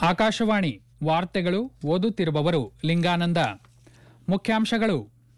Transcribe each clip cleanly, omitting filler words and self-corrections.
ಆಕಾಶವಾಣಿ ವಾರ್ತೆಗಳು ಓದುತ್ತಿರುವವರು ಲಿಂಗಾನಂದ. ಮುಖ್ಯಾಂಶಗಳು: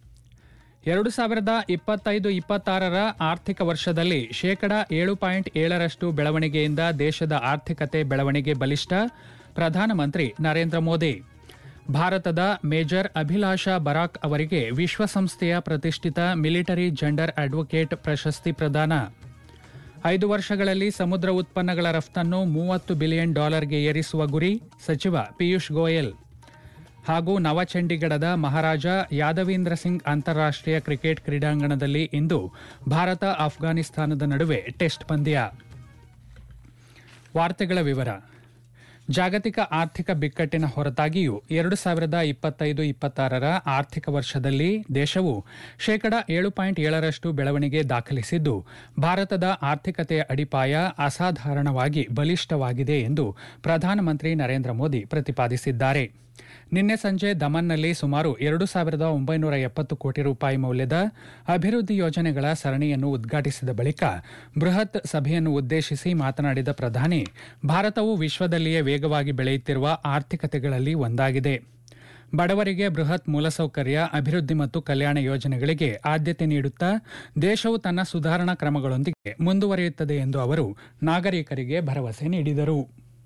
2025-26ರ ಆರ್ಥಿಕ ವರ್ಷದಲ್ಲಿ 7.7% ಬೆಳವಣಿಗೆಯಿಂದ ದೇಶದ ಆರ್ಥಿಕತೆ ಬೆಳವಣಿಗೆ ಬಲಿಷ್ಠ. ಪ್ರಧಾನಮಂತ್ರಿ ನರೇಂದ್ರ ಮೋದಿ. ಭಾರತದ ಮೇಜರ್ ಅಭಿಲಾಷಾ ಬರಾಕ್ ಅವರಿಗೆ ವಿಶ್ವಸಂಸ್ಥೆಯ ಪ್ರತಿಷ್ಠಿತ ಮಿಲಿಟರಿ ಜೆಂಡರ್ ಅಡ್ವೊಕೇಟ್ ಪ್ರಶಸ್ತಿ ಪ್ರದಾನ. 5 ವರ್ಷಗಳಲ್ಲಿ ಸಮುದ್ರ ಉತ್ಪನ್ನಗಳ ರಫ್ತನ್ನು $30 ಬಿಲಿಯನ್ ಏರಿಸುವ ಗುರಿ, ಸಚಿವ ಪಿಯೂಷ್ ಗೋಯಲ್. ಹಾಗೂ ನವಚಂಡೀಗಢದ ಮಹಾರಾಜ ಯಾದವೀಂದ್ರ ಸಿಂಗ್ ಅಂತಾರಾಷ್ಟ್ರೀಯ ಕ್ರಿಕೆಟ್ ಕ್ರೀಡಾಂಗಣದಲ್ಲಿ ಇಂದು ಭಾರತ ಅಫ್ಘಾನಿಸ್ತಾನದ ನಡುವೆ ಟೆಸ್ಟ್ ಪಂದ್ಯ. ವಾರ್ತೆಗಳ ವಿವರ. ಜಾಗತಿಕ ಆರ್ಥಿಕ ಬಿಕ್ಕಟ್ಟಿನ ಹೊರತಾಗಿಯೂ 2025-26ರ ಆರ್ಥಿಕ ವರ್ಷದಲ್ಲಿ ದೇಶವು 7.7% ಬೆಳವಣಿಗೆ ದಾಖಲಿಸಿದ್ದು, ಭಾರತದ ಆರ್ಥಿಕತೆಯ ಅಡಿಪಾಯ ಅಸಾಧಾರಣವಾಗಿ ಬಲಿಷ್ಠವಾಗಿದೆ ಎಂದು ಪ್ರಧಾನಮಂತ್ರಿ ನರೇಂದ್ರ ಮೋದಿ ಪ್ರತಿಪಾದಿಸಿದ್ದಾರೆ. ನಿನ್ನೆ ಸಂಜೆ ದಮನ್ನಲ್ಲಿ ಸುಮಾರು 2,970 ಕೋಟಿ ರೂಪಾಯಿ ಮೌಲ್ಯದ ಅಭಿವೃದ್ಧಿ ಯೋಜನೆಗಳ ಸರಣಿಯನ್ನು ಉದ್ಘಾಟಿಸಿದ ಬಳಿಕ ಬೃಹತ್ ಸಭೆಯನ್ನು ಉದ್ದೇಶಿಸಿ ಮಾತನಾಡಿದ ಪ್ರಧಾನಿ, ಭಾರತವು ವಿಶ್ವದಲ್ಲಿಯೇ ವೇಗವಾಗಿ ಬೆಳೆಯುತ್ತಿರುವ ಆರ್ಥಿಕತೆಗಳಲ್ಲಿ ಒಂದಾಗಿದೆ. ಬಡವರಿಗೆ ಬೃಹತ್ ಮೂಲಸೌಕರ್ಯ, ಅಭಿವೃದ್ಧಿ ಮತ್ತು ಕಲ್ಯಾಣ ಯೋಜನೆಗಳಿಗೆ ಆದ್ಯತೆ ನೀಡುತ್ತಾ ದೇಶವು ತನ್ನ ಸುಧಾರಣಾ ಕ್ರಮಗಳೊಂದಿಗೆ ಮುಂದುವರಿಯುತ್ತದೆ ಎಂದು ಅವರು ನಾಗರಿಕರಿಗೆ ಭರವಸೆ ನೀಡಿದರು.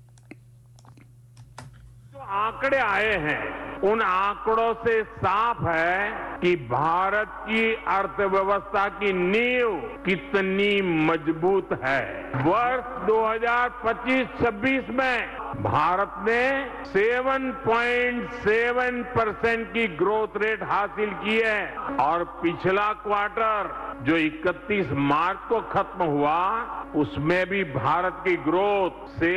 आंकड़े आए हैं, उन आंकड़ों से साफ है कि भारत की अर्थव्यवस्था की नींव कितनी मजबूत है. वर्ष 2025-26 में भारत ने 7.7% की ग्रोथ रेट हासिल की है और पिछला क्वार्टर जो 31 मार्च को खत्म हुआ उसमें भी भारत की ग्रोथ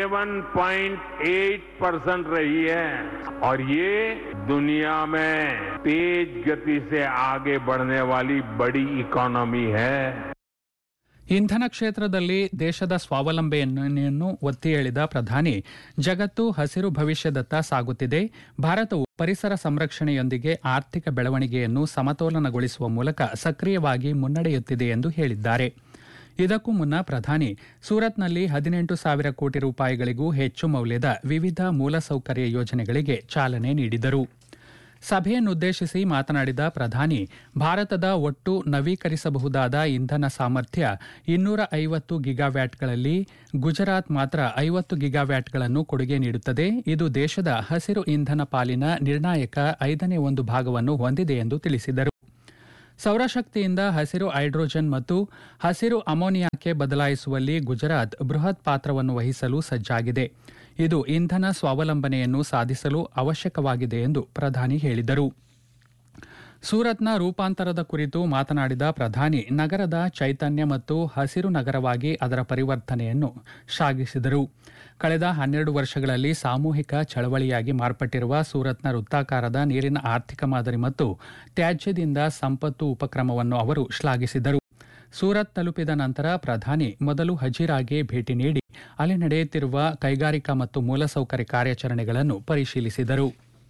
7.8% रही है और ये दुनिया में तेज गति से आगे बढ़ने वाली बड़ी इकोनॉमी है. ಇಂಧನ ಕ್ಷೇತ್ರದಲ್ಲಿ ದೇಶದ ಸ್ವಾವಲಂಬನೆಯನ್ನು ಒತ್ತಿ ಹೇಳಿದ ಪ್ರಧಾನಿ, ಜಗತ್ತು ಹಸಿರು ಭವಿಷ್ಯದತ್ತ ಸಾಗುತ್ತಿದೆ. ಭಾರತವು ಪರಿಸರ ಸಂರಕ್ಷಣೆಯೊಂದಿಗೆ ಆರ್ಥಿಕ ಬೆಳವಣಿಗೆಯನ್ನು ಸಮತೋಲನಗೊಳಿಸುವ ಮೂಲಕ ಸಕ್ರಿಯವಾಗಿ ಮುನ್ನಡೆಯುತ್ತಿದೆ ಎಂದು ಹೇಳಿದ್ದಾರೆ. ಇದಕ್ಕೂ ಮುನ್ನ ಪ್ರಧಾನಿ ಸೂರತ್ನಲ್ಲಿ 18,000 ಕೋಟಿ ರೂಪಾಯಿಗಳಿಗೂ ಹೆಚ್ಚು ಮೌಲ್ಯದ ವಿವಿಧ ಮೂಲಸೌಕರ್ಯ ಯೋಜನೆಗಳಿಗೆ ಚಾಲನೆ ನೀಡಿದರು. ಸಭೆಯನ್ನುದ್ದೇಶಿಸಿ ಮಾತನಾಡಿದ ಪ್ರಧಾನಿ, ಭಾರತದ ಒಟ್ಟು ನವೀಕರಿಸಬಹುದಾದ ಇಂಧನ ಸಾಮರ್ಥ್ಯ 250 ಗಿಗಾವ್ಯಾಟ್ಗಳಲ್ಲಿ ಗುಜರಾತ್ ಮಾತ್ರ 50 ಗಿಗಾವ್ಯಾಟ್ಗಳನ್ನು ಕೊಡುಗೆ ನೀಡುತ್ತದೆ. ಇದು ದೇಶದ ಹಸಿರು ಇಂಧನ ಪಾಲಿನ ನಿರ್ಣಾಯಕ 5ನೇ ಒಂದು ಭಾಗವನ್ನು ಹೊಂದಿದೆ ಎಂದು ತಿಳಿಸಿದರು. ಸೌರಶಕ್ತಿಯಿಂದ ಹಸಿರು ಹೈಡ್ರೋಜನ್ ಮತ್ತು ಹಸಿರು ಅಮೋನಿಯಾಕ್ಕೆ ಬದಲಾಯಿಸುವಲ್ಲಿ ಗುಜರಾತ್ ಬೃಹತ್ ಪಾತ್ರವನ್ನು ವಹಿಸಲು ಸಜ್ಜಾಗಿದೆ. ಇದು ಇಂಧನ ಸ್ವಾವಲಂಬನೆಯನ್ನು ಸಾಧಿಸಲು ಅವಶ್ಯಕವಾಗಿದೆ ಎಂದು ಪ್ರಧಾನಿ ಹೇಳಿದರು. ಸೂರತ್ನ ರೂಪಾಂತರದ ಕುರಿತು ಮಾತನಾಡಿದ ಪ್ರಧಾನಿ, ನಗರದ ಚೈತನ್ಯ ಮತ್ತು ಹಸಿರು ನಗರವಾಗಿ ಅದರ ಪರಿವರ್ತನೆಯನ್ನು ಶ್ಲಾಘಿಸಿದರು. ಕಳೆದ 12 ವರ್ಷಗಳಲ್ಲಿ ಸಾಮೂಹಿಕ ಚಳವಳಿಯಾಗಿ ಮಾರ್ಪಟ್ಟಿರುವ ಸೂರತ್ನ ವೃತ್ತಾಕಾರದ ನೀರಿನ ಆರ್ಥಿಕ ಮಾದರಿ ಮತ್ತು ತ್ಯಾಜ್ಯದಿಂದ ಸಂಪತ್ತು ಉಪಕ್ರಮವನ್ನು ಅವರು ಶ್ಲಾಘಿಸಿದರು. ಸೂರತ್ ತಲುಪಿದ ನಂತರ ಪ್ರಧಾನಿ ಮೊದಲು ಹಜೀರಾಗೆ ಭೇಟಿ ನೀಡಿ ಅಲ್ಲಿ ನಡೆಯುತ್ತಿರುವ ಕೈಗಾರಿಕಾ ಮತ್ತು ಮೂಲಸೌಕರ್ಯ ಕಾರ್ಯಾಚರಣೆಗಳನ್ನು ಪರಿಶೀಲಿಸಿದರು.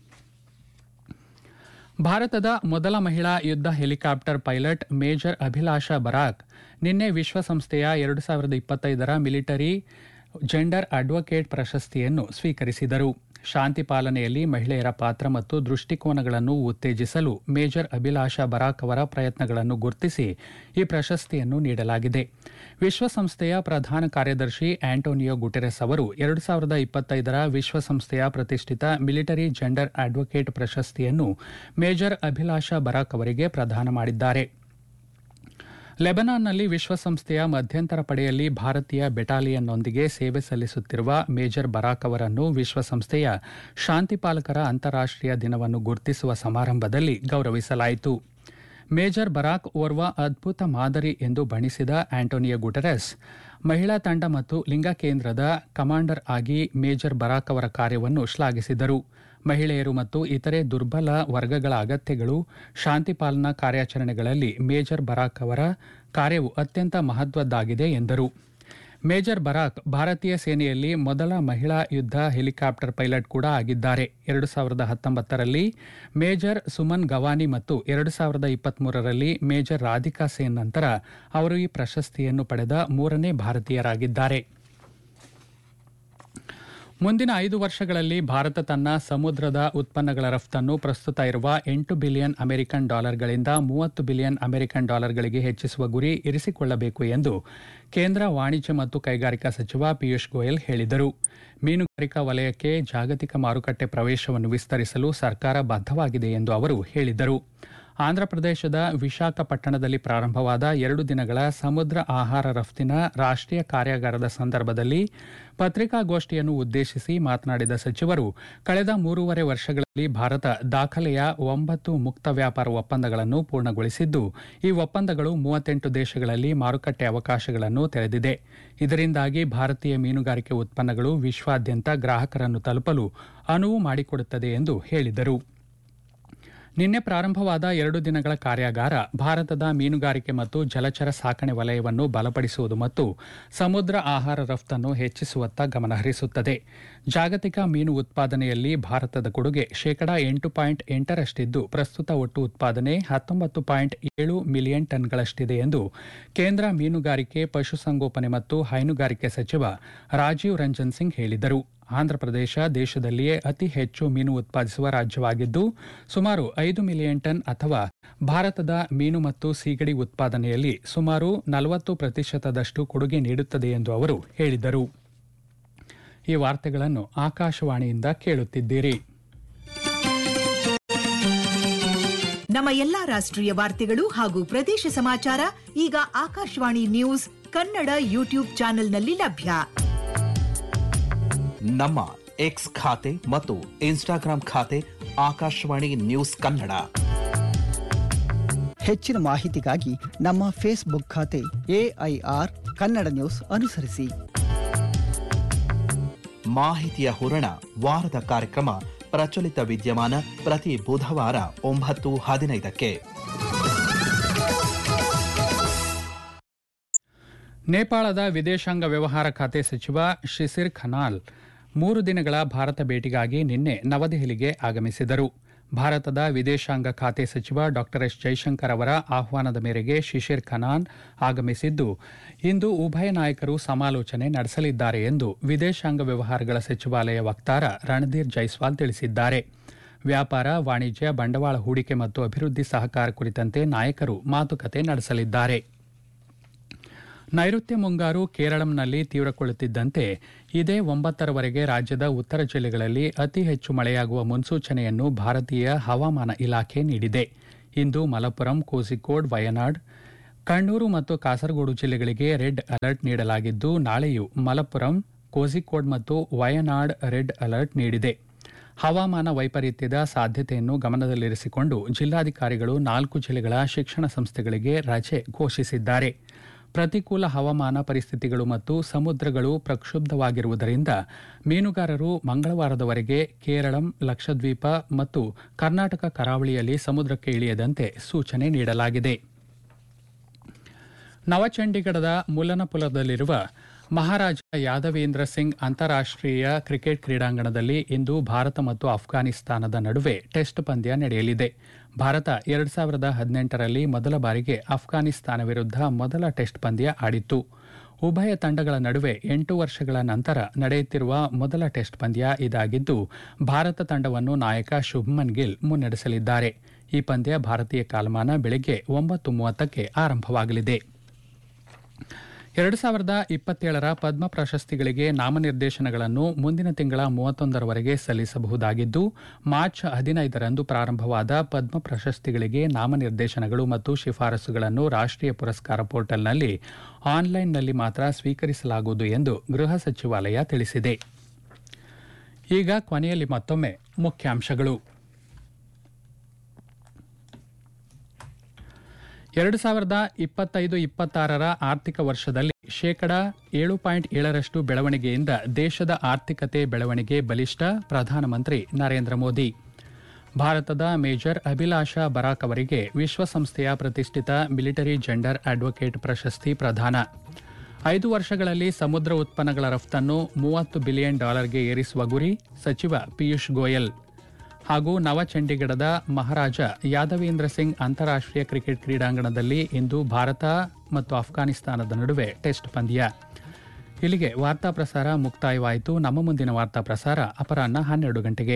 ಭಾರತದ ಮೊದಲ ಮಹಿಳಾ ಯುದ್ಧ ಹೆಲಿಕಾಪ್ಟರ್ ಪೈಲಟ್ ಮೇಜರ್ ಅಭಿಲಾಷಾ ಬರಾಕ್ ನಿನ್ನೆ ವಿಶ್ವಸಂಸ್ಥೆಯ 2025ರ ಮಿಲಿಟರಿ ಜೆಂಡರ್ ಅಡ್ವೊಕೇಟ್ ಪ್ರಶಸ್ತಿಯನ್ನು ಸ್ವೀಕರಿಸಿದರು. ಶಾಂತಿ ಪಾಲನೆಯಲ್ಲಿ ಮಹಿಳೆಯರ ಪಾತ್ರ ಮತ್ತು ದೃಷ್ಟಿಕೋನಗಳನ್ನು ಉತ್ತೇಜಿಸಲು ಮೇಜರ್ ಅಭಿಲಾಷಾ ಬರಾಕ್ ಅವರ ಪ್ರಯತ್ನಗಳನ್ನು ಗುರುತಿಸಿ ಈ ಪ್ರಶಸ್ತಿಯನ್ನು ನೀಡಲಾಗಿದೆ. ವಿಶ್ವಸಂಸ್ಥೆಯ ಪ್ರಧಾನ ಕಾರ್ಯದರ್ಶಿ ಆಂಟೋನಿಯೋ ಗುಟೆರೆಸ್ ಅವರು 2025ರ ವಿಶ್ವಸಂಸ್ಥೆಯ ಪ್ರತಿಷ್ಠಿತ ಮಿಲಿಟರಿ ಜೆಂಡರ್ ಅಡ್ವೊಕೇಟ್ ಪ್ರಶಸ್ತಿಯನ್ನು ಮೇಜರ್ ಅಭಿಲಾಷಾ ಬರಾಕ್ ಅವರಿಗೆ ಪ್ರದಾನ ಮಾಡಿದ್ದಾರೆ. ಲೆಬನಾನ್ನಲ್ಲಿ ವಿಶ್ವಸಂಸ್ಥೆಯ ಮಧ್ಯಂತರ ಪಡೆಯಲ್ಲಿ ಭಾರತೀಯ ಬೆಟಾಲಿಯನ್ನೊಂದಿಗೆ ಸೇವೆ ಸಲ್ಲಿಸುತ್ತಿರುವ ಮೇಜರ್ ಬರಾಕ್ ಅವರನ್ನು ವಿಶ್ವಸಂಸ್ಥೆಯ ಶಾಂತಿಪಾಲಕರ ಅಂತಾರಾಷ್ಟ್ರೀಯ ದಿನವನ್ನು ಗುರುತಿಸುವ ಸಮಾರಂಭದಲ್ಲಿ ಗೌರವಿಸಲಾಯಿತು. ಮೇಜರ್ ಬರಾಕ್ ಓರ್ವ ಅದ್ಭುತ ಮಾದರಿ ಎಂದು ಬಣ್ಣಿಸಿದ ಆಂಟೋನಿಯೋ ಗುಟೆರೆಸ್, ಮಹಿಳಾ ತಂಡ ಮತ್ತು ಲಿಂಗ ಕೇಂದ್ರದ ಕಮಾಂಡರ್ ಆಗಿ ಮೇಜರ್ ಬರಾಕ್ ಅವರ ಕಾರ್ಯವನ್ನು ಶ್ಲಾಘಿಸಿದರು. ಮಹಿಳೆಯರು ಮತ್ತು ಇತರೆ ದುರ್ಬಲ ವರ್ಗಗಳ ಅಗತ್ಯಗಳು ಶಾಂತಿ ಪಾಲನಾ ಕಾರ್ಯಾಚರಣೆಗಳಲ್ಲಿ ಮೇಜರ್ ಬರಾಕ್ ಅವರ ಕಾರ್ಯವು ಅತ್ಯಂತ ಮಹತ್ವದ್ದಾಗಿದೆ ಎಂದರು. ಮೇಜರ್ ಬರಾಕ್ ಭಾರತೀಯ ಸೇನೆಯಲ್ಲಿ ಮೊದಲ ಮಹಿಳಾ ಯುದ್ಧ ಹೆಲಿಕಾಪ್ಟರ್ ಪೈಲಟ್ ಕೂಡ ಆಗಿದ್ದಾರೆ. 2019ರಲ್ಲಿ ಮೇಜರ್ ಸುಮನ್ ಗವಾನಿ ಮತ್ತು 2023ರಲ್ಲಿ ಮೇಜರ್ ರಾಧಿಕಾ ಸೇನ್ ನಂತರ ಅವರು ಈ ಪ್ರಶಸ್ತಿಯನ್ನು ಪಡೆದ 3ನೇ ಭಾರತೀಯರಾಗಿದ್ದಾರೆ. ಮುಂದಿನ 5 ವರ್ಷಗಳಲ್ಲಿ ಭಾರತ ತನ್ನ ಸಮುದ್ರದ ಉತ್ಪನ್ನಗಳ ರಫ್ತನ್ನು ಪ್ರಸ್ತುತ ಇರುವ $8 ಬಿಲಿಯನ್ ಅಮೆರಿಕನ್ ಡಾಲರ್ಗಳಿಂದ $30 ಬಿಲಿಯನ್ ಅಮೆರಿಕನ್ ಡಾಲರ್ಗಳಿಗೆ ಹೆಚ್ಚಿಸುವ ಗುರಿ ಇರಿಸಿಕೊಳ್ಳಬೇಕು ಎಂದು ಕೇಂದ್ರ ವಾಣಿಜ್ಯ ಮತ್ತು ಕೈಗಾರಿಕಾ ಸಚಿವ ಪಿಯೂಷ್ ಗೋಯಲ್ ಹೇಳಿದರು. ಮೀನುಗಾರಿಕಾ ವಲಯಕ್ಕೆ ಜಾಗತಿಕ ಮಾರುಕಟ್ಟೆ ಪ್ರವೇಶವನ್ನು ವಿಸ್ತರಿಸಲು ಸರ್ಕಾರ ಬದ್ಧವಾಗಿದೆ ಎಂದು ಅವರು ಹೇಳಿದರು. ಆಂಧ್ರಪ್ರದೇಶದ ವಿಶಾಖಪಟ್ಟಣದಲ್ಲಿ ಪ್ರಾರಂಭವಾದ 2 ದಿನಗಳ ಸಮುದ್ರ ಆಹಾರ ರಫ್ತಿನ ರಾಷ್ಟ್ರೀಯ ಕಾರ್ಯಾಗಾರದ ಸಂದರ್ಭದಲ್ಲಿ ಪತ್ರಿಕಾಗೋಷ್ಠಿಯನ್ನು ಉದ್ದೇಶಿಸಿ ಮಾತನಾಡಿದ ಸಚಿವರು, ಕಳೆದ 3.5 ವರ್ಷಗಳಲ್ಲಿ ಭಾರತ ದಾಖಲೆಯ 9 ಮುಕ್ತ ವ್ಯಾಪಾರ ಒಪ್ಪಂದಗಳನ್ನು ಪೂರ್ಣಗೊಳಿಸಿದ್ದು, ಈ ಒಪ್ಪಂದಗಳು 38 ದೇಶಗಳಲ್ಲಿ ಮಾರುಕಟ್ಟೆ ಅವಕಾಶಗಳನ್ನು ತೆರೆದಿದೆ. ಇದರಿಂದಾಗಿ ಭಾರತೀಯ ಮೀನುಗಾರಿಕೆ ಉತ್ಪನ್ನಗಳು ವಿಶ್ವಾದ್ಯಂತ ಗ್ರಾಹಕರನ್ನು ತಲುಪಲು ಅನುವು ಮಾಡಿಕೊಡುತ್ತದೆ ಎಂದು ಹೇಳಿದರು. ನಿನ್ನೆ ಪ್ರಾರಂಭವಾದ 2 ದಿನಗಳ ಕಾರ್ಯಾಗಾರ ಭಾರತದ ಮೀನುಗಾರಿಕೆ ಮತ್ತು ಜಲಚರ ಸಾಕಣೆ ವಲಯವನ್ನು ಬಲಪಡಿಸುವುದು ಮತ್ತು ಸಮುದ್ರ ಆಹಾರ ರಫ್ತನ್ನು ಹೆಚ್ಚಿಸುವತ್ತ ಗಮನಹರಿಸುತ್ತದೆ. ಜಾಗತಿಕ ಮೀನು ಉತ್ಪಾದನೆಯಲ್ಲಿ ಭಾರತದ ಕೊಡುಗೆ 8.8% ಪ್ರಸ್ತುತ ಒಟ್ಟು ಉತ್ಪಾದನೆ 19.7 ಮಿಲಿಯನ್ ಟನ್ಗಳಷ್ಟಿದೆ ಎಂದು ಕೇಂದ್ರ ಮೀನುಗಾರಿಕೆ, ಪಶುಸಂಗೋಪನೆ ಮತ್ತು ಹೈನುಗಾರಿಕೆ ಸಚಿವ ರಾಜೀವ್ ರಂಜನ್ ಸಿಂಗ್ ಹೇಳಿದರು. ಆಂಧ್ರಪ್ರದೇಶ ದೇಶದಲ್ಲಿಯೇ ಅತಿ ಹೆಚ್ಚು ಮೀನು ಉತ್ಪಾದಿಸುವ ರಾಜ್ಯವಾಗಿದ್ದು, ಸುಮಾರು 5 ಮಿಲಿಯನ್ ಟನ್ ಅಥವಾ ಭಾರತದ ಮೀನು ಮತ್ತು ಸೀಗಡಿ ಉತ್ಪಾದನೆಯಲ್ಲಿ ಸುಮಾರು 40% ಕೊಡುಗೆ ನೀಡುತ್ತದೆ ಎಂದು ಅವರು ಹೇಳಿದರು. ಈ ವಾರ್ತೆಗಳನ್ನು ಆಕಾಶವಾಣಿಯಿಂದ ಕೇಳುತ್ತಿದ್ದೀರಿ. ನಮ್ಮ ಎಲ್ಲಾ ರಾಷ್ಟ್ರೀಯ ವಾರ್ತೆಗಳು ಹಾಗೂ ಪ್ರದೇಶ ಸಮಾಚಾರ ಈಗ ಆಕಾಶವಾಣಿ ನ್ಯೂಸ್ ಕನ್ನಡ ಯೂಟ್ಯೂಬ್ ಚಾನೆಲ್ನಲ್ಲಿ ಲಭ್ಯ. ನಮ್ಮ ಎಕ್ಸ್ ಖಾತೆ ಮತ್ತು ಇನ್ಸ್ಟಾಗ್ರಾಂ ಖಾತೆ ಆಕಾಶವಾಣಿ ನ್ಯೂಸ್ ಕನ್ನಡ. ಹೆಚ್ಚಿನ ಮಾಹಿತಿಗಾಗಿ ನಮ್ಮ ಫೇಸ್ಬುಕ್ ಖಾತೆ AIR ಕನ್ನಡ ನ್ಯೂಸ್ ಅನುಸರಿಸಿ. ಮಾಹಿತಿಯ ಹೂರಣ ವಾರದ ಕಾರ್ಯಕ್ರಮ ಪ್ರಚಲಿತ ವಿದ್ಯಮಾನ ಪ್ರತಿ ಬುಧವಾರ 9:15ಕ್ಕೆ. ನೇಪಾಳದ ವಿದೇಶಾಂಗ ವ್ಯವಹಾರ ಖಾತೆ ಸಚಿವ ಶಿಶಿರ್ ಖನಾಲ್ 3 ದಿನಗಳ ಭಾರತ ಭೇಟಿಗಾಗಿ ನಿನ್ನೆ ನವದೆಹಲಿಗೆ ಆಗಮಿಸಿದರು. ಭಾರತದ ವಿದೇಶಾಂಗ ಖಾತೆ ಸಚಿವ ಡಾ ಎಸ್ ಜೈಶಂಕರ್ ಅವರ ಆಹ್ವಾನದ ಮೇರೆಗೆ ಶಿಶಿರ್ ಖನಾಲ್ ಆಗಮಿಸಿದ್ದು, ಇಂದು ಉಭಯ ನಾಯಕರು ಸಮಾಲೋಚನೆ ನಡೆಸಲಿದ್ದಾರೆ ಎಂದು ವಿದೇಶಾಂಗ ವ್ಯವಹಾರಗಳ ಸಚಿವಾಲಯ ವಕ್ತಾರ ರಣಧೀರ್ ಜೈಸ್ವಾಲ್ ತಿಳಿಸಿದ್ದಾರೆ. ವ್ಯಾಪಾರ, ವಾಣಿಜ್ಯ, ಬಂಡವಾಳ ಹೂಡಿಕೆ ಮತ್ತು ಅಭಿವೃದ್ಧಿ ಸಹಕಾರ ಕುರಿತಂತೆ ನಾಯಕರು ಮಾತುಕತೆ ನಡೆಸಲಿದ್ದಾರೆ. ನೈಋತ್ಯ ಮುಂಗಾರು ಕೇರಳಂನಲ್ಲಿ ತೀವ್ರಗೊಳ್ಳುತ್ತಿದ್ದಂತೆ ಇದೇ 9ರವರೆಗೆ ರಾಜ್ಯದ ಉತ್ತರ ಜಿಲ್ಲೆಗಳಲ್ಲಿ ಅತಿ ಹೆಚ್ಚು ಮಳೆಯಾಗುವ ಮುನ್ಸೂಚನೆಯನ್ನು ಭಾರತೀಯ ಹವಾಮಾನ ಇಲಾಖೆ ನೀಡಿದೆ. ಇಂದು ಮಲಪ್ಪುರಂ, ಕೋಝಿಕೋಡ್, ವಯನಾಡ್, ಕಣ್ಣೂರು ಮತ್ತು ಕಾಸರಗೋಡು ಜಿಲ್ಲೆಗಳಿಗೆ ರೆಡ್ ಅಲರ್ಟ್ ನೀಡಲಾಗಿದ್ದು, ನಾಳೆಯೂ ಮಲಪ್ಪುರಂ, ಕೋಝಿಕೋಡ್ ಮತ್ತು ವಯನಾಡ್ ರೆಡ್ ಅಲರ್ಟ್ ನೀಡಿದೆ. ಹವಾಮಾನ ವೈಪರೀತ್ಯದ ಸಾಧ್ಯತೆಯನ್ನು ಗಮನದಲ್ಲಿರಿಸಿಕೊಂಡು ಜಿಲ್ಲಾಧಿಕಾರಿಗಳು 4 ಜಿಲ್ಲೆಗಳ ಶಿಕ್ಷಣ ಸಂಸ್ಥೆಗಳಿಗೆ ರಜೆ ಘೋಷಿಸಿದ್ದಾರೆ. ಪ್ರತಿಕೂಲ ಹವಾಮಾನ ಪರಿಸ್ಥಿತಿಗಳು ಮತ್ತು ಸಮುದ್ರಗಳು ಪ್ರಕ್ಷುಬ್ಧವಾಗಿರುವುದರಿಂದ ಮೀನುಗಾರರು ಮಂಗಳವಾರದವರೆಗೆ ಕೇರಳಂ, ಲಕ್ಷದ್ವೀಪ ಮತ್ತು ಕರ್ನಾಟಕ ಕರಾವಳಿಯಲ್ಲಿ ಸಮುದ್ರಕ್ಕೆ ಇಳಿಯದಂತೆ ಸೂಚನೆ ನೀಡಲಾಗಿದೆ. ನವಚಂಡೀಗಢದ ಮುಲ್ಲನಪುರದಲ್ಲಿರುವ ಮಹಾರಾಜ ಯಾದವೇಂದ್ರ ಸಿಂಗ್ ಅಂತಾರಾಷ್ಟ್ರೀಯ ಕ್ರಿಕೆಟ್ ಕ್ರೀಡಾಂಗಣದಲ್ಲಿ ಇಂದು ಭಾರತ ಮತ್ತು ಅಫ್ಘಾನಿಸ್ತಾನದ ನಡುವೆ ಟೆಸ್ಟ್ ಪಂದ್ಯ ನಡೆಯಲಿದೆ. ಭಾರತ 2018ರಲ್ಲಿ ಮೊದಲ ಬಾರಿಗೆ ಅಫ್ಘಾನಿಸ್ತಾನ ವಿರುದ್ಧ ಮೊದಲ ಟೆಸ್ಟ್ ಪಂದ್ಯ ಆಡಿತ್ತು. ಉಭಯ ತಂಡಗಳ ನಡುವೆ 8 ವರ್ಷಗಳ ನಂತರ ನಡೆಯುತ್ತಿರುವ ಮೊದಲ ಟೆಸ್ಟ್ ಪಂದ್ಯ ಇದಾಗಿದ್ದು, ಭಾರತ ತಂಡವನ್ನು ನಾಯಕ ಶುಭ್ಮನ್ ಗಿಲ್ ಮುನ್ನಡೆಸಲಿದ್ದಾರೆ. ಈ ಪಂದ್ಯ ಭಾರತೀಯ ಕಾಲಮಾನ ಬೆಳಗ್ಗೆ 9:30ಕ್ಕೆ ಆರಂಭವಾಗಲಿದೆ. 2027ರ ಪದ್ಮ ಪ್ರಶಸ್ತಿಗಳಿಗೆ ನಾಮನಿರ್ದೇಶನಗಳನ್ನು ಮುಂದಿನ ತಿಂಗಳ 31ರವರೆಗೆ ಸಲ್ಲಿಸಬಹುದಾಗಿದ್ದು, ಮಾರ್ಚ್ 15ರಂದು ಪ್ರಾರಂಭವಾದ ಪದ್ಮ ಪ್ರಶಸ್ತಿಗಳಿಗೆ ನಾಮನಿರ್ದೇಶನಗಳು ಮತ್ತು ಶಿಫಾರಸುಗಳನ್ನು ರಾಷ್ಟ್ರೀಯ ಪುರಸ್ಕಾರ ಪೋರ್ಟಲ್ನಲ್ಲಿ ಆನ್ಲೈನ್ನಲ್ಲಿ ಮಾತ್ರ ಸ್ವೀಕರಿಸಲಾಗುವುದು ಎಂದು ಗೃಹ ಸಚಿವಾಲಯ ತಿಳಿಸಿದೆ. ಈಗ ಕೊನೆಯಲ್ಲಿ ಮತ್ತೊಮ್ಮೆ ಮುಖ್ಯಾಂಶಗಳು. 2025-26ರ ಆರ್ಥಿಕ ವರ್ಷದಲ್ಲಿ ಶೇಕಡಾ 7.7ರಷ್ಟು ಬೆಳವಣಿಗೆಯಿಂದ ದೇಶದ ಆರ್ಥಿಕತೆ ಬೆಳವಣಿಗೆ ಬಲಿಷ್ಠ, ಪ್ರಧಾನಮಂತ್ರಿ ನರೇಂದ್ರ ಮೋದಿ. ಭಾರತದ ಮೇಜರ್ ಅಭಿಲಾಷಾ ಬರಾಕ್ ಅವರಿಗೆ ವಿಶ್ವಸಂಸ್ಥೆಯ ಪ್ರತಿಷ್ಠಿತ ಮಿಲಿಟರಿ ಜೆಂಡರ್ ಅಡ್ವೊಕೇಟ್ ಪ್ರಶಸ್ತಿ ಪ್ರದಾನ. 5 ವರ್ಷಗಳಲ್ಲಿ ಸಮುದ್ರ ಉತ್ಪನ್ನಗಳ ರಫ್ತನ್ನು $30 ಬಿಲಿಯನ್ ಏರಿಸುವ ಗುರಿ, ಸಚಿವ ಪಿಯೂಷ್ ಗೋಯಲ್. ಹಾಗೂ ನವಚಂಡೀಗಢದ ಮಹಾರಾಜ ಯಾದವೇಂದ್ರ ಸಿಂಗ್ ಅಂತಾರಾಷ್ಟ್ರೀಯ ಕ್ರಿಕೆಟ್ ಕ್ರೀಡಾಂಗಣದಲ್ಲಿ ಇಂದು ಭಾರತ ಮತ್ತು ಅಫ್ಘಾನಿಸ್ತಾನದ ನಡುವೆ ಟೆಸ್ಟ್ ಪಂದ್ಯ. ಇಲ್ಲಿಗೆ ವಾರ್ತಾ ಪ್ರಸಾರ ಮುಕ್ತಾಯವಾಯಿತು. ನಮ್ಮ ಮುಂದಿನ ವಾರ್ತಾ ಪ್ರಸಾರ ಅಪರಾಹ್ನ 12 ಗಂಟೆಗೆ.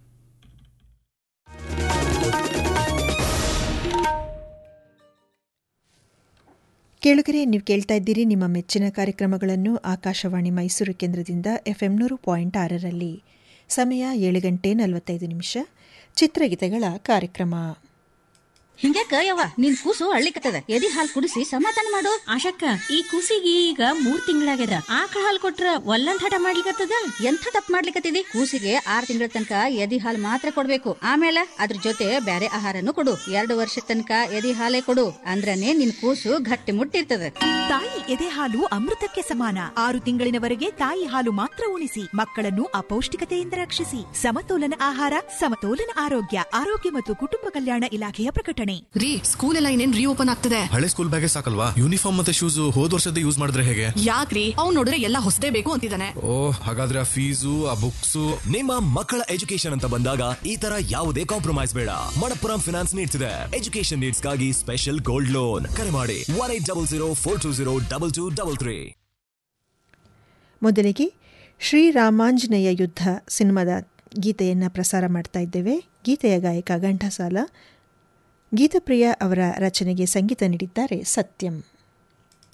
ಕೇಳುಗರೆ, ನೀವು ಕೇಳ್ತಾ ಇದ್ದೀರಿ ನಿಮ್ಮ ಮೆಚ್ಚಿನ ಕಾರ್ಯಕ್ರಮಗಳನ್ನು ಆಕಾಶವಾಣಿ ಮೈಸೂರು ಕೇಂದ್ರದಿಂದ FM 100.6ರಲ್ಲಿ. ಸಮಯ 7 ಗಂಟೆ 45 ನಿಮಿಷ. ಚಿತ್ರಗೀತೆಗಳ ಕಾರ್ಯಕ್ರಮ. ಹಿಂಗ್ಯಾಕ ಯವ್ವ ನಿನ್ ಕೂಸು ಅಳ್ಳಿಕತ್ತದ, ಎದಿ ಹಾಲ್ ಕುಡಿಸಿ ಸಮಾಧಾನ ಮಾಡು. ಆಶಕ್ಕ, ಈ ಕೂಸಿಗೆ ಈಗ 3 ತಿಂಗಳಾಗ್ಯದ. ಆಕಳ ಹಾಲ್ ಕೊಟ್ರ ಒಲ್ಲಂದ್ ಹಠ ಮಾಡ್ಲಿಕತ್ತದ. ಎಂಥ ತಪ್ಪು ಮಾಡ್ಲಿಕತ್ತಿದಿ? ಕೂಸಿಗೆ 6 ತಿಂಗಳ ತನಕ ಎದಿ ಹಾಲ್ ಮಾತ್ರ ಕೊಡ್ಬೇಕು. ಆಮೇಲೆ ಅದ್ರ ಜೊತೆ ಬ್ಯಾರೆ ಆಹಾರನು ಕೊಡು. 2 ವರ್ಷದ ತನಕ ಎದಿ ಹಾಲೇ ಕೊಡು. ಅಂದ್ರನೇ ನಿನ್ ಕೂಸು ಗಟ್ಟಿ ಮುಟ್ಟಿರ್ತದ. ತಾಯಿ ಎದೆ ಹಾಲು ಅಮೃತಕ್ಕೆ ಸಮಾನ. 6 ತಿಂಗಳಿನವರೆಗೆ ತಾಯಿ ಹಾಲು ಮಾತ್ರ ಉಣಿಸಿ. ಮಕ್ಕಳನ್ನು ಅಪೌಷ್ಟಿಕತೆಯಿಂದ ರಕ್ಷಿಸಿ. ಸಮತೋಲನ ಆಹಾರ, ಸಮತೋಲನ ಆರೋಗ್ಯ. ಆರೋಗ್ಯ ಮತ್ತು ಕುಟುಂಬ ಕಲ್ಯಾಣ ಇಲಾಖೆಯ ಪ್ರಕಟಣೆ. ರೀ, ಸ್ಕೂಲ್ ಎಲ್ಲ ಇನ್ನೇನ್ ರೀಓಪನ್ ಆಗ್ತದೆ. ಹಳೆ ಸ್ಕೂಲ್ ಬ್ಯಾಗೆ ಸಾಕಲ್ವಾ? ಯೂನಿಫಾರ್ಮ್ ಮತ್ತೆ ಶೂಸ್ ಹೋದ್ ವರ್ಷದ ಯೂಸ್ ಮಾಡಿದ್ರೆ ಹೇಗೆ? ಯಾಕ್ರಿ, ಅವ್ನು ನೋಡಿದ್ರೆ ಎಲ್ಲ ಹೊಸದೇ ಬೇಕು ಅಂತಿದ್ದಾನೆ. ಹಾಗಾದ್ರೆ ಆ ಫೀಸು, ಆ ಬುಕ್ಸ್. ನಿಮ್ಮ ಮಕ್ಕಳ ಎಜುಕೇಶನ್ ಅಂತ ಬಂದಾಗ ಈ ತರ ಯಾವುದೇ ಕಾಂಪ್ರಮೈಸ್ ಬೇಡ. ಮಣಪ್ಪುರಂ ಫಿನಾನ್ಸ್ ನೀಡ್ತಿದೆ ಎಜುಕೇಶನ್ ನೀಡ್ಸ್ ಗಾಗಿ ಸ್ಪೆಷಲ್ ಗೋಲ್ಡ್ ಲೋನ್. ಕರೆ ಮಾಡಿ 1800 420 2233. ಮೊದಲಿಗೆ ಶ್ರೀರಾಮಾಂಜನೇಯ ಯುದ್ಧ ಸಿನಿಮಾದ ಗೀತೆಯನ್ನು ಪ್ರಸಾರ ಮಾಡ್ತಾ ಇದ್ದೇವೆ. ಗೀತೆಯ ಗಾಯಕ ಘಂಟಸಾಲ. ಗೀತಪ್ರಿಯ ಅವರ ರಚನೆಗೆ ಸಂಗೀತ ನೀಡಿದ್ದಾರೆ ಸತ್ಯಂ.